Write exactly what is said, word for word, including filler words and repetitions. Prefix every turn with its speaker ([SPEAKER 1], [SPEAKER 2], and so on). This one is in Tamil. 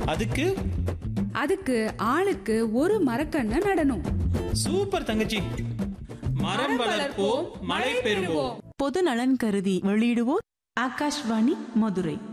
[SPEAKER 1] அதுக்கு
[SPEAKER 2] அதுக்கு ஆளுக்கு ஒரு மரக்கண்ணை நடணும்.
[SPEAKER 1] சூப்பர் தங்கச்சி. மரம் வளர்ப்போம், மழை பெறுவோம்.
[SPEAKER 3] பொது நலன் கருதி வெளியிடுவோர் ஆகாஷ்வாணி மதுரை.